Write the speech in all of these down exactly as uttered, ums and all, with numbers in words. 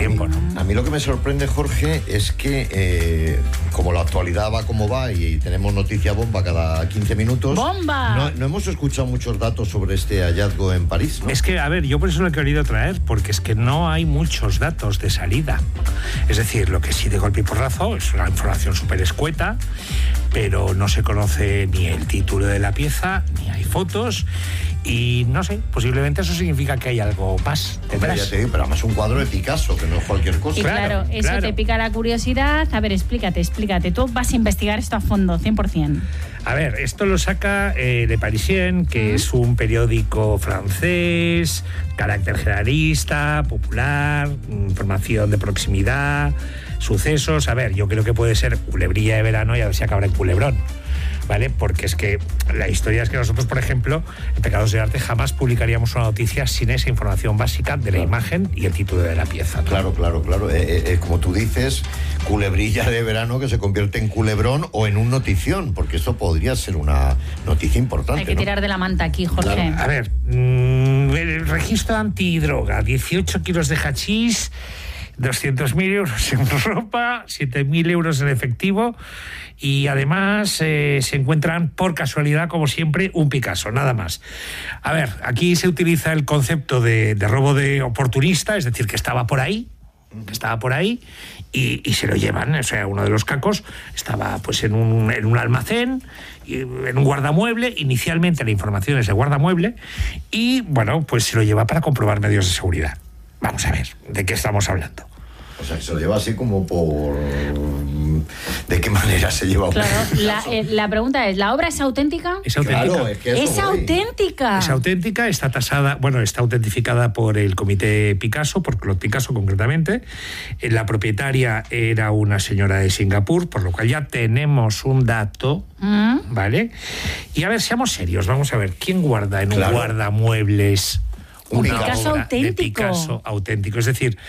tiempo, ¿no? A mí lo que me sorprende, Jorge, es que eh, como la actualidad va como va y, y tenemos noticia bomba cada quince minutos... ¡Bomba! No, no hemos escuchado muchos datos sobre este hallazgo en París, ¿no? Es que, a ver, yo por eso lo he querido traer, porque es que no hay muchos datos de salida. Es decir, lo que sí de golpe y porrazo es una información súper escueta, pero no se conoce ni el título de la pieza, ni hay fotos, y no sé, posiblemente eso significa que hay algo más detrás. Ya te digo, pero además un cuadro de Picasso, que no es cualquier cosa. Y claro, Claro, eso claro. te pica la curiosidad. A ver, explícate, explícate. Tú vas a investigar esto a fondo, cien por ciento. A ver, esto lo saca eh, Le Parisien, que uh-huh. es un periódico francés, carácter generalista, popular, información de proximidad, sucesos. A ver, yo creo que puede ser culebrilla de verano y a ver si acaba en culebrón, ¿vale? Porque es que la historia es que nosotros, por ejemplo, en Pecados de Arte jamás publicaríamos una noticia sin esa información básica de la imagen y el título de la pieza, ¿no? Claro, claro, claro. Eh, eh, como tú dices, culebrilla de verano que se convierte en culebrón o en un notición, porque eso podría ser una noticia importante. Hay que ¿no? tirar de la manta aquí, Jorge. Claro. A ver, mmm, el registro antidroga, dieciocho kilos de hachís, doscientos mil euros en ropa, siete mil euros en efectivo, y además eh, se encuentran por casualidad, como siempre, un Picasso, nada más. A ver, aquí se utiliza el concepto de, de robo de oportunista, es decir, que estaba por ahí, que estaba por ahí, y, y se lo llevan. O sea, uno de los cacos estaba pues en un, en un almacén, en un guardamueble. Inicialmente la información es de guardamueble, y bueno, pues se lo lleva para comprobar medios de seguridad. Vamos a ver, ¿de qué estamos hablando? O sea, que se lo lleva así como por... ¿De qué manera se lleva? Claro, la, eh, la pregunta es, ¿la obra es auténtica? Es auténtica. Claro, es que eso ¡Es voy. auténtica! Es auténtica, está tasada, bueno, está autentificada por el Comité Picasso, por Claude Picasso concretamente. La propietaria era una señora de Singapur, por lo cual ya tenemos un dato, ¿Mm? ¿vale? Y a ver, seamos serios, vamos a ver, ¿quién guarda en Claro. un guardamuebles Un una Picasso obra auténtico? de Picasso auténtico? Es decir,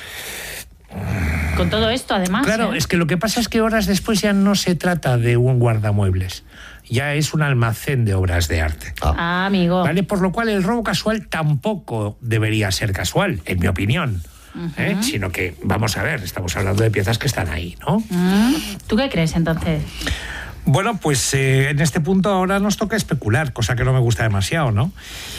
Con todo esto, además. claro, ¿eh? es que lo que pasa es que horas después ya no se trata de un guardamuebles, ya es un almacén de obras de arte. Ah. Ah, amigo. ¿Vale? Por lo cual el robo casual tampoco debería ser casual, en mi opinión. Uh-huh. ¿eh? Sino que, vamos a ver, estamos hablando de piezas que están ahí, ¿no? Mm. ¿Tú qué crees, entonces? Bueno, pues eh, en este punto ahora nos toca especular, cosa que no me gusta demasiado, ¿no?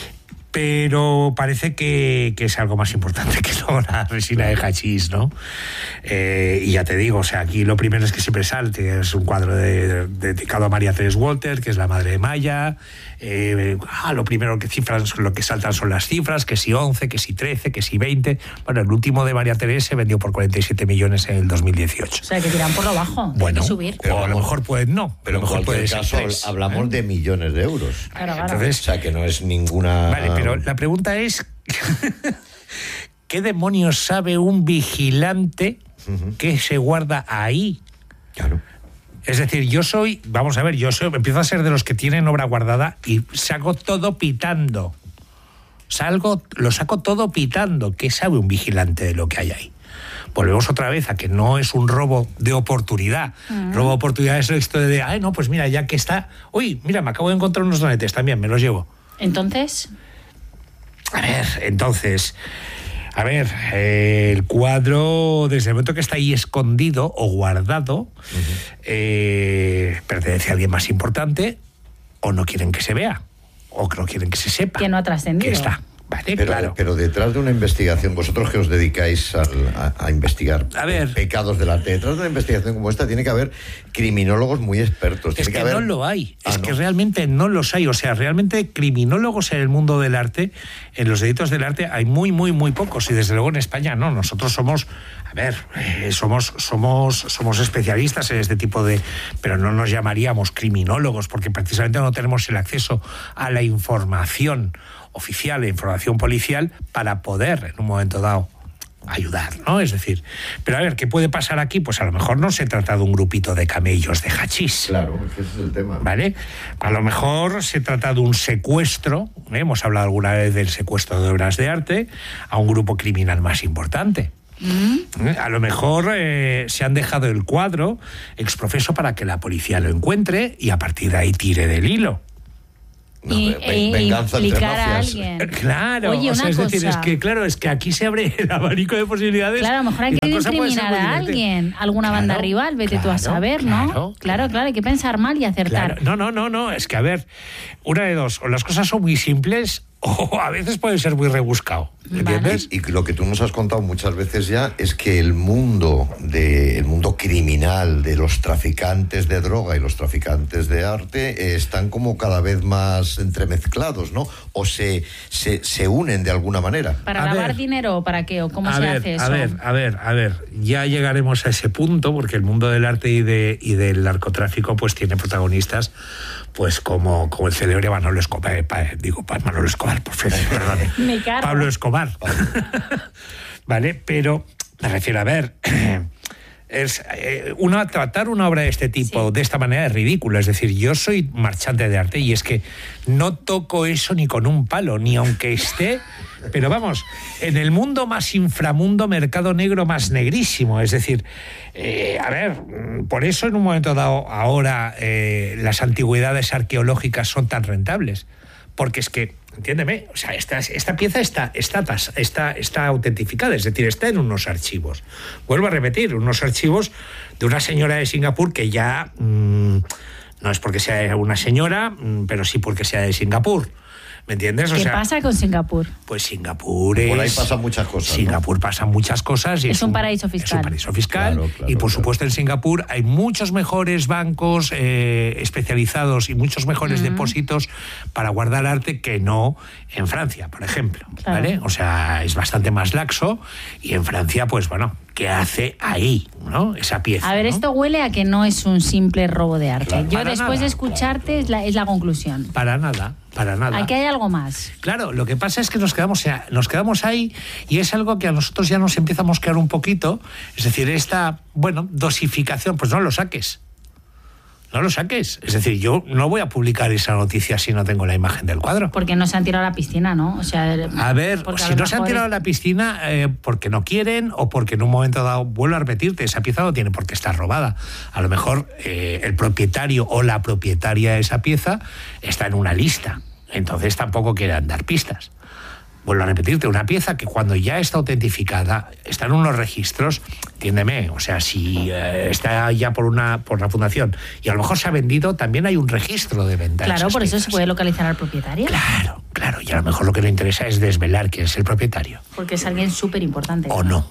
Pero parece que, que es algo más importante que no la resina de hachís, ¿no? Eh, y ya te digo, o sea, aquí lo primero es que siempre salte, es un cuadro de, de, dedicado a María Teresa Walter, que es la madre de Maya. Eh, ah, lo primero que cifran, lo que saltan son las cifras, que si once, que si trece, que si veinte. Bueno, el último de María Teresa se vendió por cuarenta y siete millones en el dos mil dieciocho. O sea, que tiran por lo bajo. Bueno, hay que subir. Pero o a lo vamos, mejor pues no, pero a lo mejor en puede cualquier ser caso tres, hablamos ¿eh? de millones de euros. Claro, claro. Entonces, O sea, que no es ninguna... vale, pero la pregunta es, ¿qué demonios sabe un vigilante uh-huh. que se guarda ahí? Claro. Es decir, yo soy, vamos a ver, yo soy, empiezo a ser de los que tienen obra guardada y saco todo pitando. Salgo, lo saco todo pitando. ¿Qué sabe un vigilante de lo que hay ahí? Volvemos otra vez a que no es un robo de oportunidad. Uh-huh. Robo de oportunidad es esto de, ay, no, pues mira, ya que está... Uy, mira, me acabo de encontrar unos donetes también, me los llevo. Entonces... A ver, entonces... A ver, eh, el cuadro, desde el momento que está ahí escondido o guardado, uh-huh. eh, pertenece a alguien más importante, o no quieren que se vea, o no quieren que se sepa. Que no ha trascendido. Que está. Vale, pero, claro. pero detrás de una investigación, vosotros que os dedicáis a, a, a investigar a ver, pecados del arte, detrás de una investigación como esta tiene que haber criminólogos muy expertos. Es tiene que, que haber... no lo hay, ah, es ¿no? que realmente no los hay. O sea, realmente criminólogos en el mundo del arte, en los delitos del arte, hay muy, muy, muy pocos. Y desde luego en España no. Nosotros somos, a ver, eh, somos, somos, somos especialistas en este tipo de... Pero no nos llamaríamos criminólogos, porque precisamente no tenemos el acceso a la información oficial, la información policial, para poder en un momento dado ayudar, ¿no? Es decir, pero a ver, ¿qué puede pasar aquí? Pues a lo mejor no se trata de un grupito de camellos de hachís. Claro, es que ese es el tema. ¿Vale? A lo mejor se trata de un secuestro, ¿eh? Hemos hablado alguna vez del secuestro de obras de arte, a un grupo criminal más importante. ¿Mm? A lo mejor eh, se han dejado el cuadro exprofeso para que la policía lo encuentre y a partir de ahí tire del hilo. No, y, ven- e venganza entre implicar a mafias. alguien. Claro, Oye, o sea, una es decir, cosa. es que claro, es que aquí se abre el abanico de posibilidades. Claro, a lo mejor hay y que la cosa puede ser incriminar muy a diferente. alguien, alguna banda Claro, rival, vete tú a claro, saber, ¿no? claro, Claro, claro, hay que pensar mal y acertar. Claro. No, no, no, no, es que a ver, una de dos, o las cosas son muy simples o a veces puede ser muy rebuscado, ¿entiendes? Y lo que tú nos has contado muchas veces ya es que el mundo de, el mundo criminal de los traficantes de droga y los traficantes de arte eh, están como cada vez más entremezclados, ¿no? O se, se, se unen de alguna manera. ¿Para A lavar ver. dinero o para qué? ¿O cómo a se ver, hace eso? A ver, a ver, a ver, ya llegaremos a ese punto porque el mundo del arte y, de, y del narcotráfico pues tiene protagonistas pues como, como el célebre Manolo Escobar, eh, pa- digo, pa- Manolo Escobar, por favor, perdón, Me cargo. Pablo Escobar, ¿vale? Pero me refiero a ver... Es, eh, una, tratar una obra de este tipo, Sí. de esta manera, es ridículo. Es decir, yo soy marchante de arte y es que no toco eso ni con un palo, ni aunque esté... Pero vamos, en el mundo más inframundo, mercado negro más negrísimo. Es decir, eh, a ver, por eso en un momento dado ahora eh, las antigüedades arqueológicas son tan rentables. Porque es que, entiéndeme, o sea, esta, esta pieza está, está, está, está autentificada, es decir, está en unos archivos. Vuelvo a repetir, unos archivos de una señora de Singapur que ya mmm, no es porque sea una señora, mmm, pero sí porque sea de Singapur. ¿Me entiendes? O ¿Qué sea, pasa con Singapur? pues Singapur es... Por ahí pasan muchas cosas, Singapur ¿no? pasan muchas cosas. Y Es un paraíso Es fiscal. un paraíso fiscal. Claro, claro, y por claro. supuesto en Singapur hay muchos mejores bancos eh, especializados y muchos mejores Ujú. depósitos para guardar arte que no en Francia, por ejemplo. Claro. ¿Vale? O sea, es bastante más laxo y en Francia, pues bueno, ¿qué hace ahí, ¿no? Esa pieza. A ver, ¿no? esto huele a que no es un simple robo de arte. Claro. Yo Para después nada, de escucharte es, la, es la conclusión. Para nada, para nada. Aquí hay algo más. Claro, lo que pasa es que nos quedamos, nos quedamos ahí y es algo que a nosotros ya nos empieza a mosquear un poquito. Es decir, esta, bueno, dosificación, pues no lo saques. No lo saques. Es decir, yo no voy a publicar esa noticia si no tengo la imagen del cuadro. Porque no se han tirado a la piscina, ¿no? O sea, A ver, porque a si lo no se han mejor tirado a es- la piscina eh, porque no quieren o porque en un momento dado, vuelvo a repetirte, esa pieza no tiene por qué estar robada. A lo mejor eh, el propietario o la propietaria de esa pieza está en una lista. Entonces tampoco quieren dar pistas. Vuelvo a repetirte, una pieza que cuando ya está autentificada, está en unos registros, entiéndeme, o sea, si eh, está ya por una por la fundación y a lo mejor se ha vendido, también hay un registro de venta. de Claro, esas por eso piezas. se puede localizar al propietario. Claro, claro, y a lo mejor lo que le interesa es desvelar quién es el propietario. Porque es alguien súper importante. O no.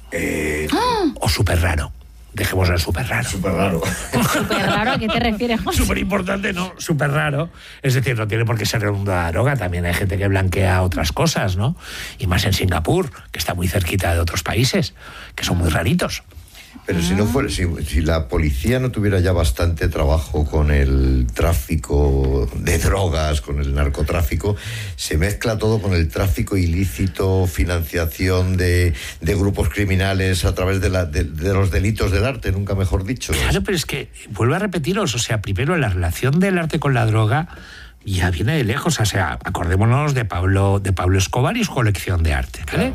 Eh, O súper raro. Dejémoslo en súper raro. Súper raro. Súper raro, ¿a qué te refieres, José? Súper importante, no, súper raro. Es decir, no tiene por qué ser el mundo de la droga, también hay gente que blanquea otras cosas, ¿no? Y más en Singapur, que está muy cerquita de otros países, que son muy raritos. Pero si no fuera, si, si la policía no tuviera ya bastante trabajo con el tráfico de drogas, con el narcotráfico, se mezcla todo con el tráfico ilícito, financiación de, de grupos criminales a través de, la, de, de los delitos del arte, nunca mejor dicho. Claro, pero es que, vuelvo a repetiros, o sea, primero la relación del arte con la droga ya viene de lejos, o sea, acordémonos de Pablo, de Pablo Escobar y su colección de arte, ¿vale?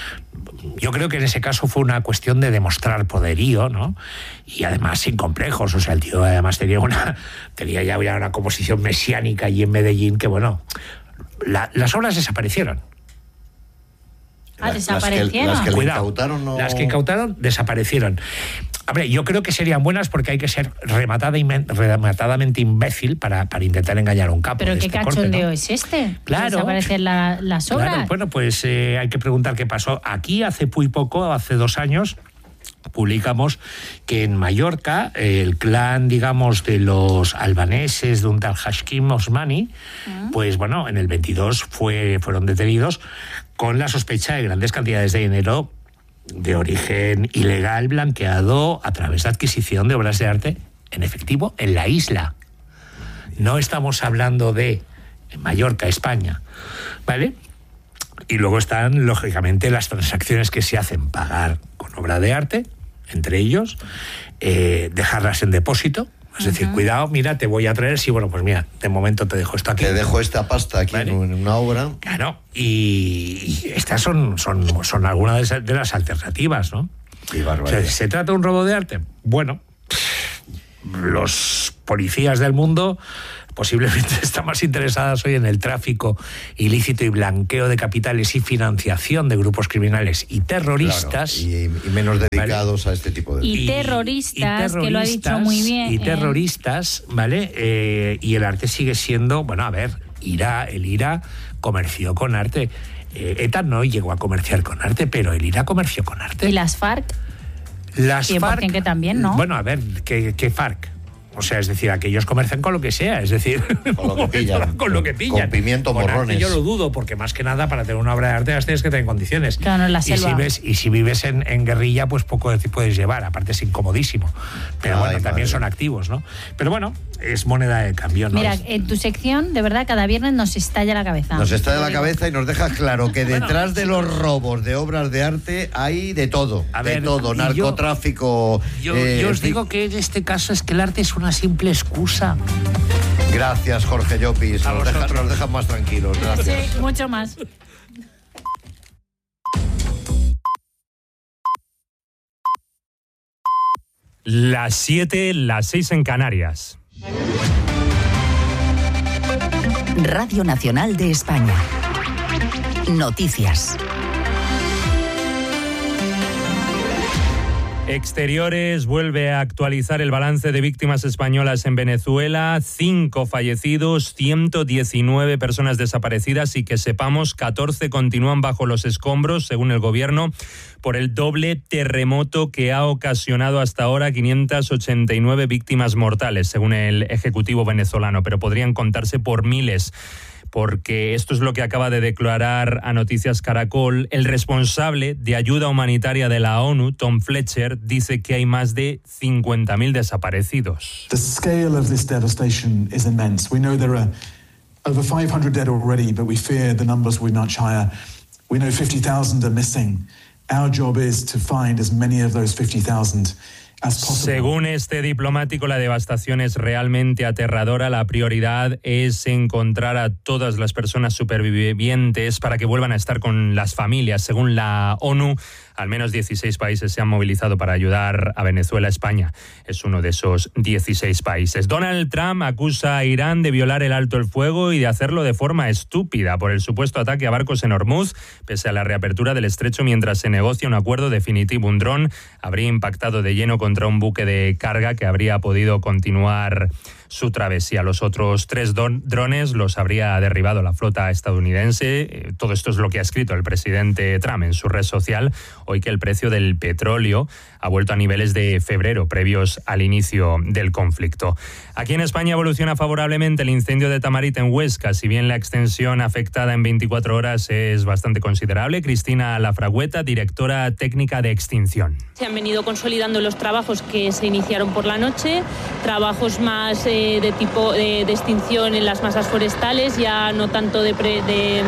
Yo creo que en ese caso fue una cuestión de demostrar poderío, ¿no? Y además sin complejos, o sea, el tío además tenía una tenía ya una composición mesiánica allí en Medellín que, bueno, la, las obras desaparecieron. Ah, Las- las que- desaparecieron. las que le Cuidado, incautaron no- las que incautaron desaparecieron. Hombre, yo creo que serían buenas porque hay que ser rematada inmen- rematadamente imbécil para, para intentar engañar a un capo. Pero de qué este corte, cachondeo ¿no? es este. Claro. Desaparecen la- las obras. Claro, bueno, pues eh, hay que preguntar qué pasó. Aquí hace muy poco, hace dos años, publicamos que en Mallorca eh, el clan, digamos, de los albaneses de un tal Hashim Osmani, Ah. pues bueno, en el veintidós fue, fueron detenidos con la sospecha de grandes cantidades de dinero de origen ilegal blanqueado a través de adquisición de obras de arte en efectivo en la isla. No estamos hablando de Mallorca, España, ¿vale? Y luego están, lógicamente, las transacciones que se hacen, pagar con obra de arte, entre ellos, eh, dejarlas en depósito, es decir, Ujú. cuidado, mira, te voy a traer, sí, bueno, pues mira, de momento te dejo esto aquí. Te dejo esta pasta aquí Vale. en una obra. Claro, y, y estas son, son, son algunas de esas- de las alternativas, ¿no? Qué O sea, barbaridad. ¿se trata de un robo de arte? Bueno, los policías del mundo posiblemente están más interesadas hoy en el tráfico ilícito y blanqueo de capitales y financiación de grupos criminales y terroristas. Claro, y, y menos dedicados, ¿vale?, a este tipo de... Y, y, terroristas, y terroristas, que lo ha dicho muy bien. Y eh. terroristas, ¿vale? Eh, y el arte sigue siendo, bueno, a ver, IRA, el IRA comerció con arte. Eh, ETA no llegó a comerciar con arte, pero el IRA comerció con arte. ¿Y las FARC? Las FARC... que también, ¿no? Bueno, a ver, ¿qué, qué FARC? O sea, es decir, aquellos comercian con lo que sea, es decir, con lo que pillan. con lo que pillan. Con pimiento, con morrones. Arte yo lo dudo, porque más que nada para tener una obra de arte las tienes que tener en condiciones. Claro, en la selva. Y si, ves, y si vives en, en guerrilla, pues poco puedes llevar, aparte es incomodísimo. Pero Ay, bueno, madre. También son activos, ¿no? Pero bueno, es moneda de cambio, ¿no? Mira, es... en tu sección, de verdad, cada viernes nos estalla la cabeza. Nos estalla la cabeza y nos deja claro que detrás de los robos de obras de arte hay de todo, a de ver, todo, narcotráfico... Yo, yo, eh, yo os digo que en este caso es que el arte es una simple excusa. Gracias, Jorge Llopis. Nos dejan, nos dejan más tranquilos. Gracias. Sí, mucho más. Las siete, las seis en Canarias. Radio Nacional de España. Noticias. Exteriores vuelve a actualizar el balance de víctimas españolas en Venezuela. Cinco fallecidos, ciento diecinueve personas desaparecidas y que sepamos, catorce continúan bajo los escombros, según el gobierno, por el doble terremoto que ha ocasionado hasta ahora quinientas ochenta y nueve víctimas mortales, según el Ejecutivo venezolano, pero podrían contarse por miles. Porque esto es lo que acaba de declarar a Noticias Caracol. El responsable de ayuda humanitaria de la ONU, Tom Fletcher, dice que hay más de cincuenta mil desaparecidos. The scale of this devastation is immense. We know there are over five hundred dead already, but we fear the numbers will be much higher. We know fifty thousand are missing. Our job is to find as many of those fifty thousand. Según este diplomático, la devastación es realmente aterradora. La prioridad es encontrar a todas las personas supervivientes para que vuelvan a estar con las familias. Según la ONU, al menos dieciséis países se han movilizado para ayudar a Venezuela. España es uno de esos dieciséis países. Donald Trump acusa a Irán de violar el alto el fuego y de hacerlo de forma estúpida por el supuesto ataque a barcos en Hormuz, pese a la reapertura del estrecho mientras se negocia un acuerdo definitivo. Un dron habría impactado de lleno contra un buque de carga que habría podido continuar su travesía. Los otros tres don- drones los habría derribado la flota estadounidense. Eh, todo esto es lo que ha escrito el presidente Trump en su red social, hoy que el precio del petróleo ha vuelto a niveles de febrero, previos al inicio del conflicto. Aquí en España evoluciona favorablemente el incendio de Tamarit en Huesca, si bien la extensión afectada en veinticuatro horas es bastante considerable. Cristina Lafragüeta, directora técnica de extinción. Se han venido consolidando los trabajos que se iniciaron por la noche, trabajos más eh, de tipo de, de extinción en las masas forestales, ya no tanto de, pre, de,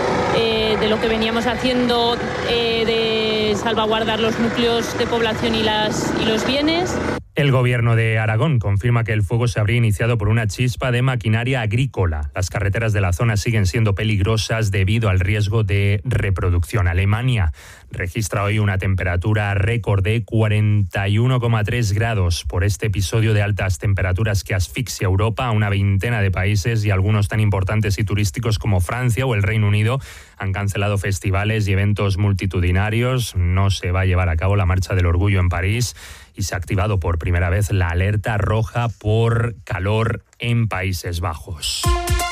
eh, de lo que veníamos haciendo eh, de salvaguardar los núcleos de población y, las, y los bienes. El gobierno de Aragón confirma que el fuego se habría iniciado por una chispa de maquinaria agrícola. Las carreteras de la zona siguen siendo peligrosas debido al riesgo de reproducción. Alemania registra hoy una temperatura récord de cuarenta y uno coma tres grados por este episodio de altas temperaturas que asfixia a Europa. A una veintena de países y algunos tan importantes y turísticos como Francia o el Reino Unido han cancelado festivales y eventos multitudinarios. No se va a llevar a cabo la Marcha del Orgullo en París y se ha activado por primera vez la alerta roja por calor en Países Bajos.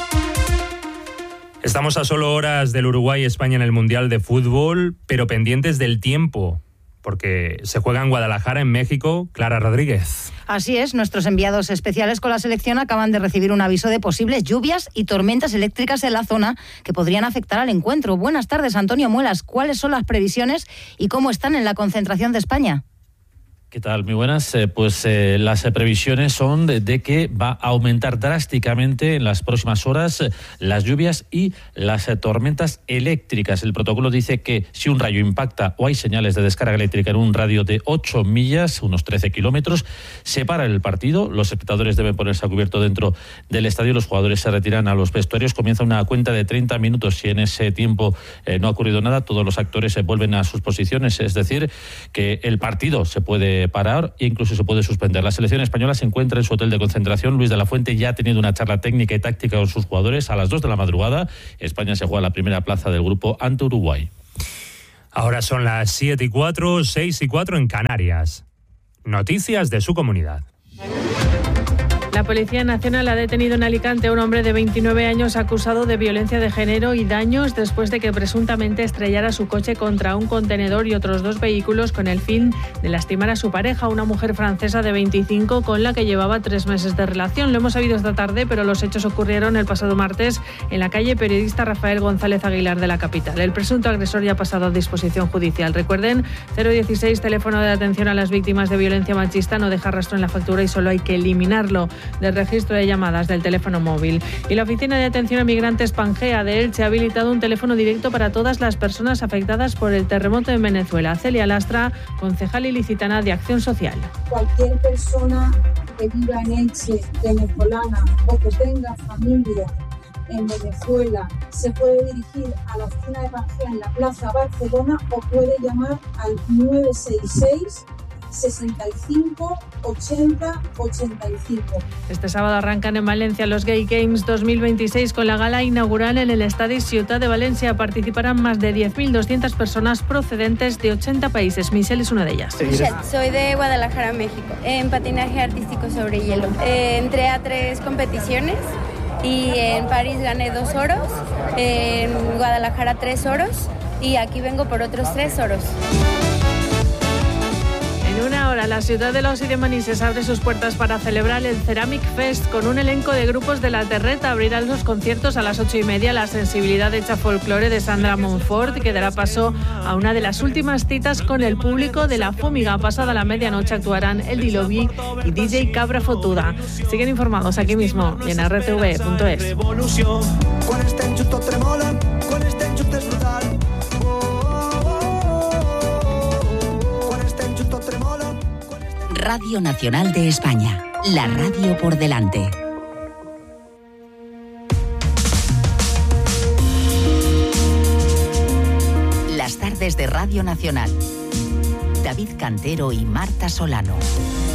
Estamos a solo horas del Uruguay y España en el Mundial de Fútbol, pero pendientes del tiempo, porque se juega en Guadalajara, en México. Clara Rodríguez. Así es, nuestros enviados especiales con la selección acaban de recibir un aviso de posibles lluvias y tormentas eléctricas en la zona que podrían afectar al encuentro. Buenas tardes, Antonio Muelas. ¿Cuáles son las previsiones y cómo están en la concentración de España? ¿Qué tal? Muy buenas. Eh, pues eh, las eh, previsiones son de, de que va a aumentar drásticamente en las próximas horas eh, las lluvias y las eh, tormentas eléctricas. El protocolo dice que si un rayo impacta o hay señales de descarga eléctrica en un radio de ocho millas, unos trece kilómetros, se para el partido. Los espectadores deben ponerse a cubierto dentro del estadio. Los jugadores se retiran a los vestuarios. Comienza una cuenta de treinta minutos. Si en ese tiempo eh, no ha ocurrido nada, todos los actores se vuelven a sus posiciones. Es decir, que el partido se puede puede parar e incluso se puede suspender. La selección española se encuentra en su hotel de concentración. Luis de la Fuente ya ha tenido una charla técnica y táctica con sus jugadores. A las dos de la madrugada, España se juega la primera plaza del grupo ante Uruguay. Ahora son las siete y cuatro, seis y cuatro en Canarias. Noticias de su comunidad. La Policía Nacional ha detenido en Alicante a un hombre de veintinueve años acusado de violencia de género y daños después de que presuntamente estrellara su coche contra un contenedor y otros dos vehículos con el fin de lastimar a su pareja, una mujer francesa de veinticinco con la que llevaba tres meses de relación. Lo hemos sabido esta tarde, pero los hechos ocurrieron el pasado martes en la calle Periodista Rafael González Aguilar de la capital. El presunto agresor ya ha pasado a disposición judicial. Recuerden, cero dieciséis, teléfono de atención a las víctimas de violencia machista, no deja rastro en la factura y solo hay que eliminarlo del registro de llamadas del teléfono móvil. Y la Oficina de Atención a Migrantes Pangea de Elche ha habilitado un teléfono directo para todas las personas afectadas por el terremoto en Venezuela. Celia Lastra, concejal ilicitana de Acción Social. Cualquier persona que viva en Elche, venezolana, o que tenga familia en Venezuela, se puede dirigir a la oficina de Pangea en la Plaza Barcelona o puede llamar al nueve seis seis, sesenta y cinco, ochenta, ochenta y cinco. Este sábado arrancan en Valencia los Gay Games dos mil veintiséis con la gala inaugural en el Estadio Ciutat de Valencia. Participarán más de diez mil doscientas personas procedentes de ochenta países. Michelle es una de ellas. Soy de Guadalajara, México, en patinaje artístico sobre hielo. Eh, entré a tres competiciones y en París gané dos oros, en Guadalajara tres oros y aquí vengo por otros tres oros. En una hora, la ciudad de Los y de Manises abre sus puertas para celebrar el Ceramic Fest con un elenco de grupos de la Terreta. Abrirán los conciertos a las ocho y media. La sensibilidad hecha folclore de Sandra Monfort, que dará paso a una de las últimas citas con el público de la Fómiga. Pasada la medianoche actuarán El Dilobi y D J Cabra Fotuda. Siguen informados aquí mismo y en r t v punto es. Radio Nacional de España, la radio por delante. Las tardes de Radio Nacional. David Cantero y Marta Solano.